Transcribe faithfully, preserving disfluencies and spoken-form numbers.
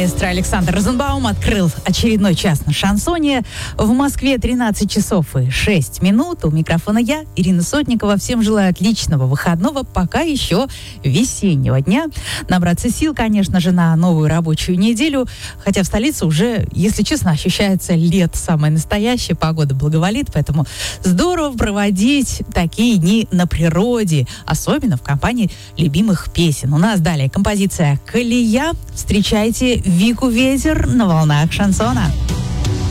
Маэстро Александр Розенбаум открыл очередной час на шансоне. В Москве тринадцать часов и шесть минут. У микрофона я, Ирина Сотникова. Всем желаю отличного выходного, пока еще весеннего дня. Набраться сил, конечно же, на новую рабочую неделю. Хотя в столице уже, если честно, ощущается лето самое настоящее. Погода благоволит, поэтому здорово проводить такие дни на природе, особенно в компании любимых песен. У нас далее композиция «Колея». Встречайте Вику Ветер на волнах шансона.